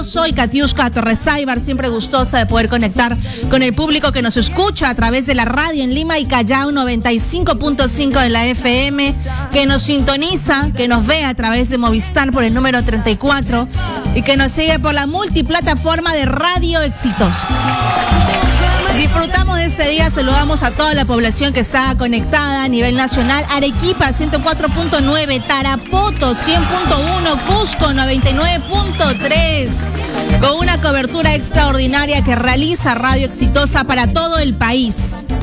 Soy Katiuska Torres-Aybar, siempre gustosa de poder conectar con el público que nos escucha a través de la radio en Lima y Callao 95.5 de la FM, que nos sintoniza, que nos ve a través de Movistar por el número 34 y que nos sigue por la multiplataforma de Radio Exitosa. Disfrutamos de este día, saludamos a toda la población que está conectada a nivel nacional. Arequipa 104.9, Tarapoto 100.1, Cusco 99.3, con una cobertura extraordinaria que realiza Radio Exitosa para todo el país.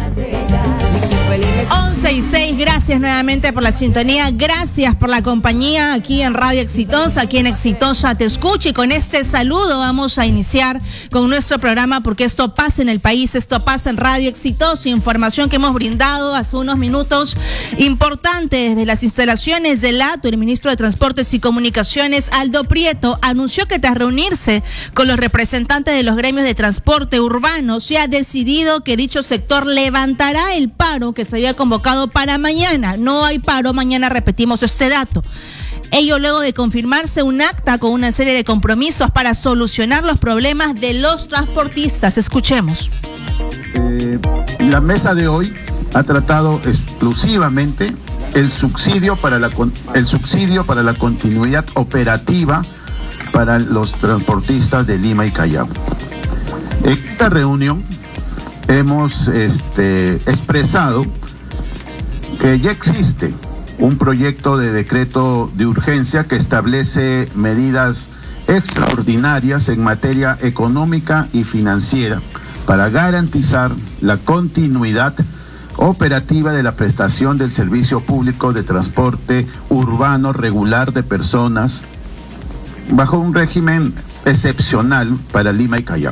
11 y 6, gracias nuevamente por la sintonía, gracias por la compañía aquí en Radio Exitosa, aquí en Exitosa Te Escucha, y con este saludo vamos a iniciar con nuestro programa, porque esto pasa en el país, esto pasa en Radio Exitosa. Información que hemos brindado hace unos minutos, importante desde las instalaciones del ATU. El ministro de Transportes y Comunicaciones, Aldo Prieto, anunció que tras reunirse con los representantes de los gremios de transporte urbano, se ha decidido que dicho sector levantará el paro que se había convocado para mañana. No hay paro mañana, repetimos este dato. Ello luego de confirmarse un acta con una serie de compromisos para solucionar los problemas de los transportistas. Escuchemos. La mesa de hoy ha tratado exclusivamente el subsidio para la continuidad operativa para los transportistas de Lima y Callao. En esta reunión hemos expresado que ya existe un proyecto de decreto de urgencia que establece medidas extraordinarias en materia económica y financiera para garantizar la continuidad operativa de la prestación del servicio público de transporte urbano regular de personas bajo un régimen excepcional para Lima y Callao.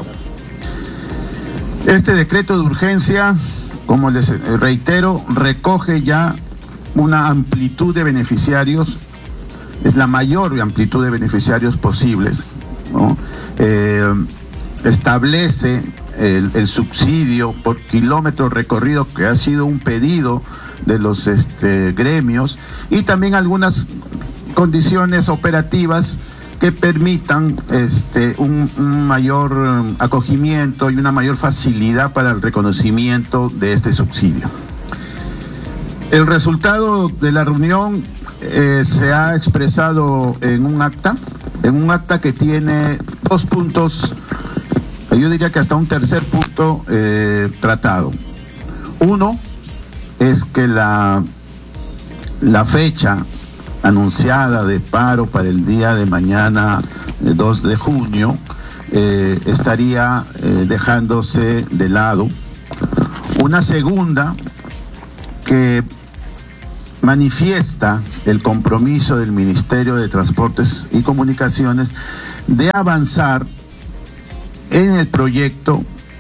Este decreto de urgencia, como les reitero, recoge ya una amplitud de beneficiarios, es la mayor amplitud de beneficiarios posibles, ¿no? Establece el subsidio por kilómetro recorrido, que ha sido un pedido de los gremios, y también algunas condiciones operativas que permitan un mayor acogimiento y una mayor facilidad para el reconocimiento de este subsidio. El resultado de la reunión se ha expresado en un acta que tiene 2 puntos, yo diría que hasta un tercer punto tratado. Uno es que la fecha anunciada de paro para el día de mañana, 2 de junio, estaría dejándose de lado. Una segunda, que manifiesta el compromiso del Ministerio de Transportes y Comunicaciones de avanzar en el proyecto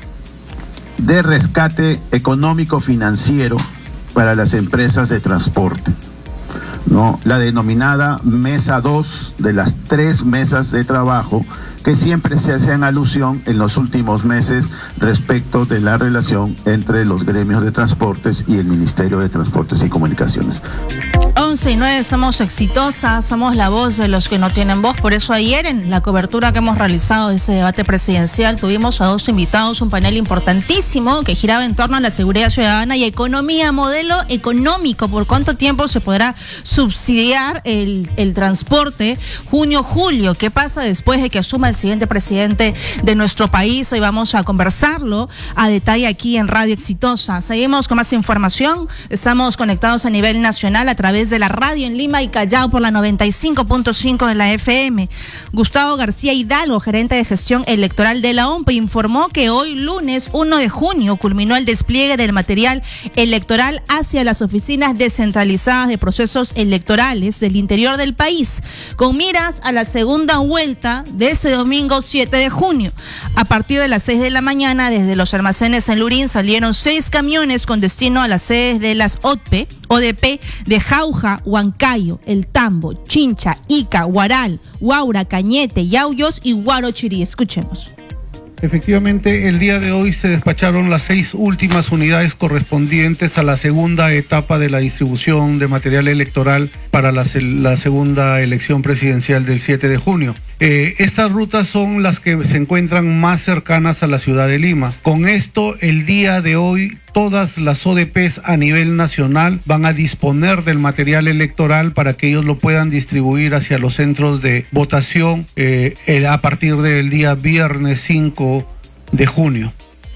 de rescate económico financiero para las empresas de transporte, ¿no? La denominada Mesa 2 de las 3 mesas de trabajo que siempre se hacen alusión en los últimos meses respecto de la relación entre los gremios de transportes y el Ministerio de Transportes y Comunicaciones. 11 y 9, somos Exitosa, somos la voz de los que no tienen voz. Por eso ayer en la cobertura que hemos realizado de ese debate presidencial tuvimos a 2 invitados, un panel importantísimo que giraba en torno a la seguridad ciudadana y economía, modelo económico, por cuánto tiempo se podrá subsidiar el transporte junio-julio, qué pasa después de que asuma el siguiente presidente de nuestro país. Hoy vamos a conversarlo a detalle aquí en Radio Exitosa. Seguimos con más información, estamos conectados a nivel nacional a través de la radio en Lima y Callao por la 95.5 de la FM. Gustavo García Hidalgo, gerente de gestión electoral de la OMPE, informó que hoy lunes 1 de junio culminó el despliegue del material electoral hacia las oficinas descentralizadas de procesos electorales del interior del país, con miras a la segunda vuelta de ese domingo 7 de junio. A partir de las 6 de la mañana, desde los almacenes en Lurín salieron 6 camiones con destino a las sedes de las ODP de Jauja, Huancayo, El Tambo, Chincha, Ica, Huaral, Huaura, Cañete, Yauyos y Huarochirí. Escuchemos. Efectivamente, el día de hoy se despacharon las 6 últimas unidades correspondientes a la segunda etapa de la distribución de material electoral para la segunda elección presidencial del 7 de junio. Estas rutas son las que se encuentran más cercanas a la ciudad de Lima. Con esto, el día de hoy, todas las ODPs a nivel nacional van a disponer del material electoral para que ellos lo puedan distribuir hacia los centros de votación a partir del día viernes 5 de junio.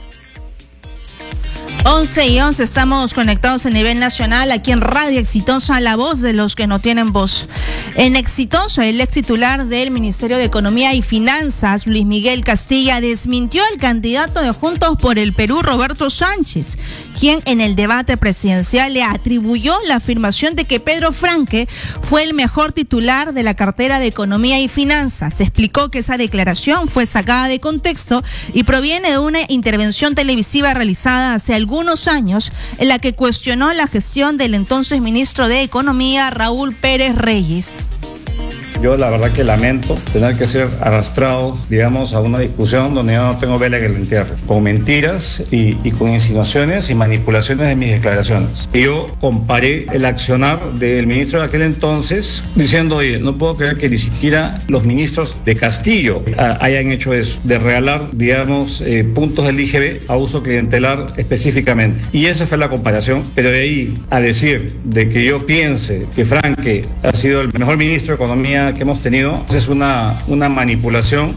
11:11, estamos conectados a nivel nacional aquí en Radio Exitosa, la voz de los que no tienen voz. En Exitosa, el ex titular del Ministerio de Economía y Finanzas, Luis Miguel Castilla, desmintió al candidato de Juntos por el Perú, Roberto Sánchez, quien en el debate presidencial le atribuyó la afirmación de que Pedro Franque fue el mejor titular de la cartera de Economía y Finanzas. Se explicó que esa declaración fue sacada de contexto y proviene de una intervención televisiva realizada hace algunos años en la que cuestionó la gestión del entonces ministro de Economía, Raúl Pérez Reyes. Yo la verdad que lamento tener que ser arrastrado, digamos, a una discusión donde yo no tengo vela que lo entierre, con mentiras y con insinuaciones y manipulaciones de mis declaraciones. Y yo comparé el accionar del ministro de aquel entonces diciendo, oye, no puedo creer que ni siquiera los ministros de Castillo hayan hecho eso, de regalar, digamos, puntos del IGB a uso clientelar específicamente. Y esa fue la comparación, pero de ahí a decir de que yo piense que Franque ha sido el mejor ministro de Economía que hemos tenido, es una manipulación.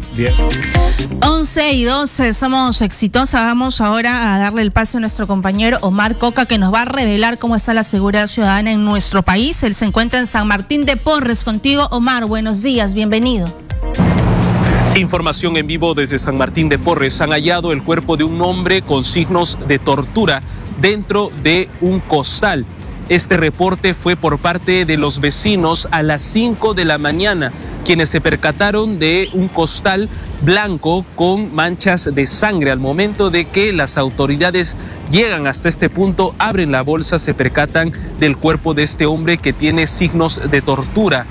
11:12, somos Exitosa. Vamos ahora a darle el pase a nuestro compañero Omar Coca, que nos va a revelar cómo está la seguridad ciudadana en nuestro país. Él se encuentra en San Martín de Porres. Contigo, Omar, buenos días, bienvenido. Información en vivo desde San Martín de Porres. Han hallado el cuerpo de un hombre con signos de tortura dentro de un costal. Este reporte fue por parte de los vecinos a las 5 de la mañana, quienes se percataron de un costal blanco con manchas de sangre. Al momento de que las autoridades llegan hasta este punto, abren la bolsa, se percatan del cuerpo de este hombre que tiene signos de tortura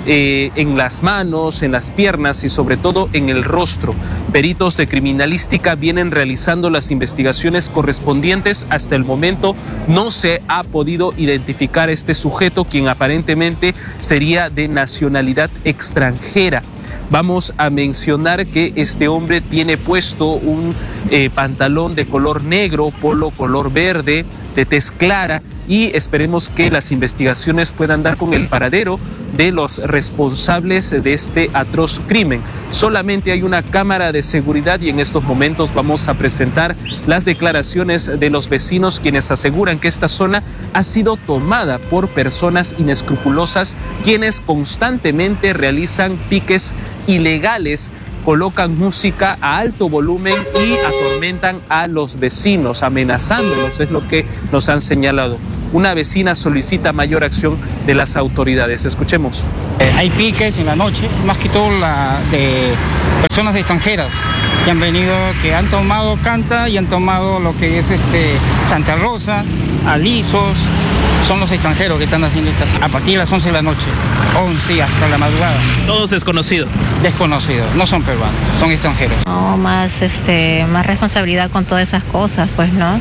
en las manos, en las piernas y sobre todo en el rostro. Peritos de criminalística vienen realizando las investigaciones correspondientes. Hasta el momento no se ha podido identificar a este sujeto, quien aparentemente sería de nacionalidad extranjera. Vamos a mencionar que este hombre tiene puesto un pantalón de color negro, polo color verde, de tez clara, y esperemos que las investigaciones puedan dar con el paradero de los responsables de este atroz crimen. Solamente hay una cámara de seguridad y en estos momentos vamos a presentar las declaraciones de los vecinos, quienes aseguran que esta zona ha sido tomada por personas inescrupulosas, quienes constantemente realizan piques ilegales, colocan música a alto volumen y atormentan a los vecinos, amenazándolos, es lo que nos han señalado. Una vecina solicita mayor acción de las autoridades. Escuchemos. Hay piques en la noche, más que todo de personas extranjeras que han venido, que han tomado Canta y han tomado lo que es Santa Rosa, Alisos. Son los extranjeros que están haciendo estas a partir de las 11 de la noche, 11 hasta la madrugada. Todos desconocidos. Desconocidos, no son peruanos, son extranjeros. No, más responsabilidad con todas esas cosas, pues, ¿no?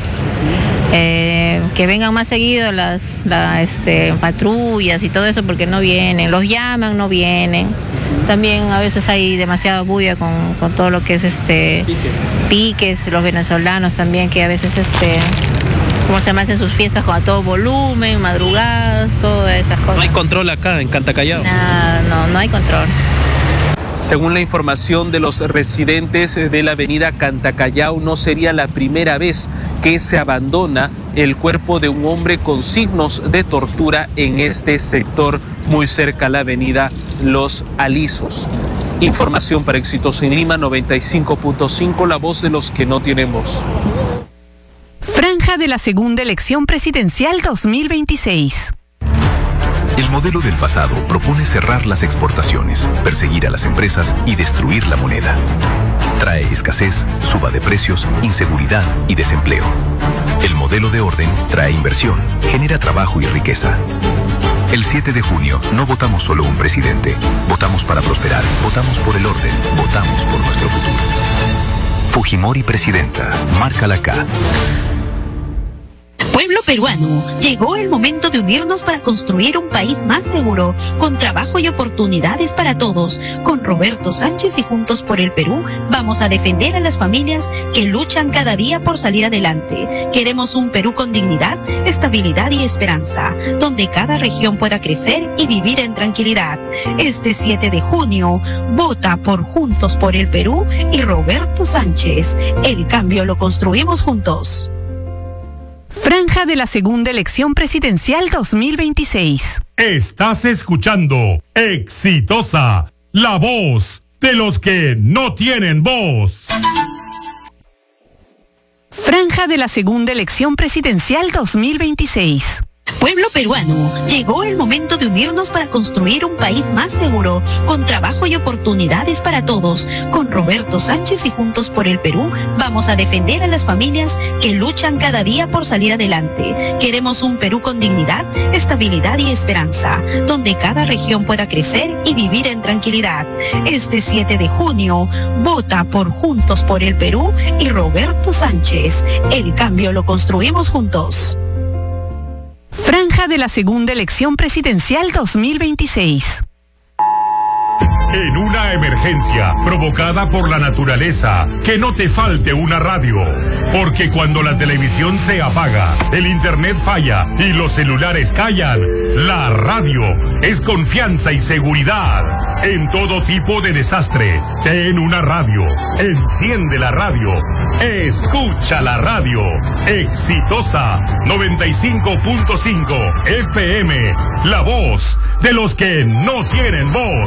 Que vengan más seguido las patrullas y todo eso, porque no vienen, los llaman, no vienen. También a veces hay demasiada bulla con todo lo que es piques, los venezolanos también, que a veces ¿cómo se llama? Hacen sus fiestas a todo volumen, madrugadas, todas esas cosas. ¿No hay control acá en Canta Callao? No hay control. Según la información de los residentes de la avenida Canta Callao, no sería la primera vez que se abandona el cuerpo de un hombre con signos de tortura en este sector muy cerca a la avenida Los Alisos. Información para Exitosa en Lima, 95.5, la voz de los que no tienen voz. Franja de la segunda elección presidencial 2026. El modelo del pasado propone cerrar las exportaciones, perseguir a las empresas y destruir la moneda. Trae escasez, suba de precios, inseguridad y desempleo. El modelo de orden trae inversión, genera trabajo y riqueza. El 7 de junio no votamos solo un presidente, votamos para prosperar, votamos por el orden, votamos por nuestro futuro. Fujimori presidenta, marca la K. Pueblo peruano, llegó el momento de unirnos para construir un país más seguro, con trabajo y oportunidades para todos. Con Roberto Sánchez y Juntos por el Perú, vamos a defender a las familias que luchan cada día por salir adelante. Queremos un Perú con dignidad, estabilidad y esperanza, donde cada región pueda crecer y vivir en tranquilidad. Este 7 de junio, vota por Juntos por el Perú y Roberto Sánchez. El cambio lo construimos juntos. Franja de la segunda elección presidencial 2026. Estás escuchando Exitosa, la voz de los que no tienen voz. Franja de la segunda elección presidencial 2026. Pueblo peruano, llegó el momento de unirnos para construir un país más seguro, con trabajo y oportunidades para todos. Con Roberto Sánchez y Juntos por el Perú, vamos a defender a las familias que luchan cada día por salir adelante. Queremos un Perú con dignidad, estabilidad y esperanza, donde cada región pueda crecer y vivir en tranquilidad. Este 7 de junio, vota por Juntos por el Perú y Roberto Sánchez. El cambio lo construimos juntos. Franja de la segunda elección presidencial 2026. En una emergencia provocada por la naturaleza, que no te falte una radio. Porque cuando la televisión se apaga, el internet falla y los celulares callan, la radio es confianza y seguridad. En todo tipo de desastre, ten una radio. Enciende la radio. Escucha la radio. Exitosa 95.5 FM. La voz de los que no tienen voz.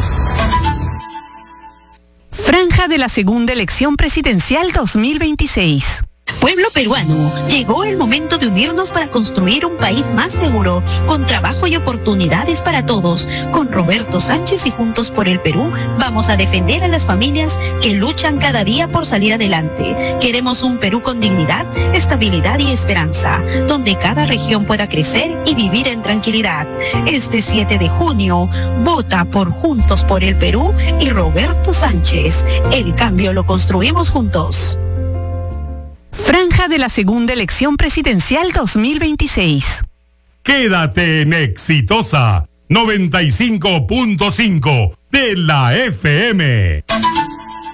Franja de la segunda elección presidencial 2026. Pueblo peruano, llegó el momento de unirnos para construir un país más seguro, con trabajo y oportunidades para todos. Con Roberto Sánchez y Juntos por el Perú, vamos a defender a las familias que luchan cada día por salir adelante. Queremos un Perú con dignidad, estabilidad y esperanza, donde cada región pueda crecer y vivir en tranquilidad. Este 7 de junio, vota por Juntos por el Perú y Roberto Sánchez. El cambio lo construimos juntos. Franja de la segunda elección presidencial 2026. Quédate en Exitosa 95.5 de la FM.